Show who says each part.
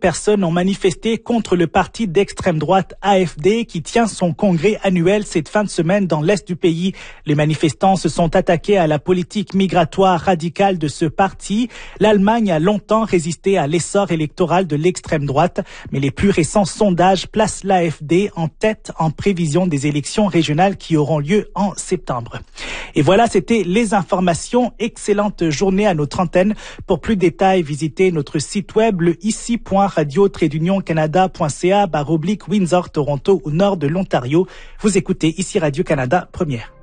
Speaker 1: personnes ont manifesté contre le parti d'extrême droite AfD qui tient son congrès annuel cette fin de semaine dans l'est du pays. Les manifestants se sont attaqués à la politique migratoire radicale de ce parti. L'Allemagne a longtemps résisté à l'essor électoral de l'extrême droite, mais les plus récents sondages placent l'AfD en tête en prévision des élections régionales qui auront lieu en septembre. Et voilà, c'était les informations. Excellente journée à notre antenne. Pour plus de détails, visitez notre site web le ici.radio-canada.ca/Windsor, Toronto au nord de l'Ontario. Vous écoutez ici Radio-Canada Première.